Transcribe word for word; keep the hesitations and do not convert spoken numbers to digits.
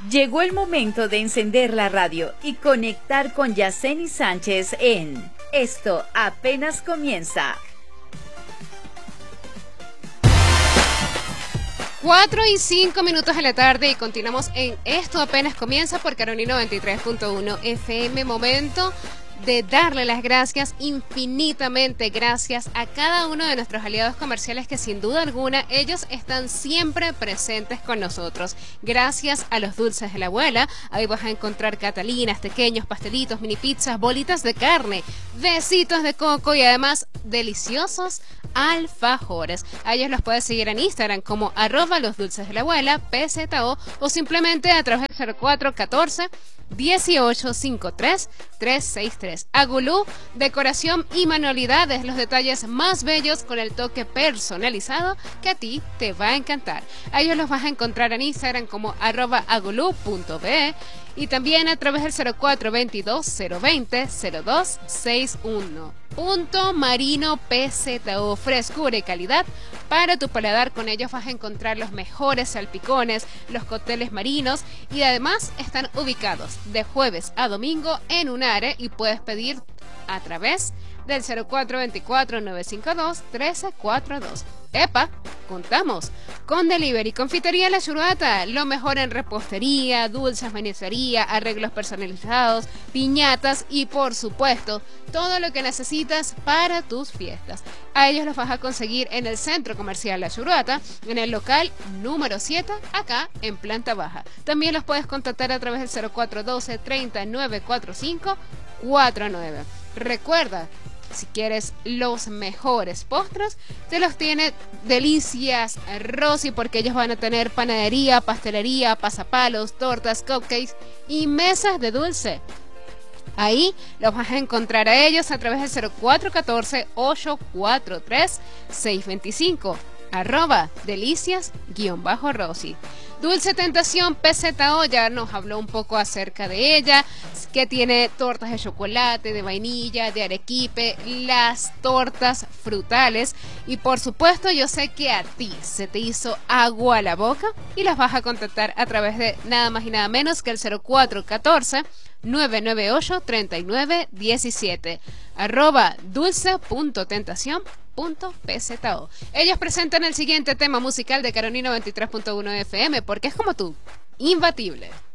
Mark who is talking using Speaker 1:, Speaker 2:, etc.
Speaker 1: Llegó el momento de encender la radio y conectar con Yaceni Sánchez en Esto Apenas Comienza.
Speaker 2: Cuatro y cinco minutos de la tarde y continuamos en Esto Apenas Comienza por Carolina noventa y tres punto uno F M. Momento de darle las gracias, infinitamente gracias a cada uno de nuestros aliados comerciales que sin duda alguna ellos están siempre presentes con nosotros. Gracias a los dulces de la abuela, ahí vas a encontrar catalinas, pequeños pastelitos, mini pizzas, bolitas de carne, besitos de coco y además deliciosos alfajores. A ellos los puedes seguir en Instagram como arroba los dulces de la abuela, P Z O, o simplemente a través del cero cuatro catorce dieciocho cincuenta y tres trescientos sesenta y tres. Agulú, decoración y manualidades, los detalles más bellos con el toque personalizado que a ti te va a encantar. A ellos los vas a encontrar en Instagram como arroba agulú punto be y también a través del cero cuatro veintidós cero veinte cero dos sesenta y uno. Punto Marino P Z O, frescura y calidad para tu paladar. Con ellos vas a encontrar los mejores salpicones, los cócteles marinos y además están ubicados de jueves a domingo en Unare y puedes pedir a través del cero cuatro veinticuatro nueve cincuenta y dos trece cuarenta y dos. ¡Epa! Contamos con Delivery Confitería La Churrata, lo mejor en repostería, dulces, manicería, arreglos personalizados, piñatas y por supuesto todo lo que necesitas para tus fiestas. A ellos los vas a conseguir en el Centro Comercial La Churrata, en el local número siete, acá en planta baja. También los puedes contactar a través del cero cuatro doce treinta nueve cuarenta y cinco cuarenta y nueve. Recuerda, si quieres los mejores postres, te los tiene Delicias Rosy, porque ellos van a tener panadería, pastelería, pasapalos, tortas, cupcakes y mesas de dulce. Ahí los vas a encontrar a ellos a través del cero cuatro catorce ocho cuatro tres seis veinticinco, arroba delicias-rosy. Dulce Tentación P Z O ya nos habló un poco acerca de ella, que tiene tortas de chocolate, de vainilla, de arequipe, las tortas frutales y por supuesto yo sé que a ti se te hizo agua a la boca y las vas a contactar a través de nada más y nada menos que el cero cuatro catorce nueve nueve ocho treinta y nueve diecisiete, arroba dulce punto tentación punto P Z O. Ellos presentan el siguiente tema musical de Carolina noventa y tres punto uno F M, porque es como tú, imbatible.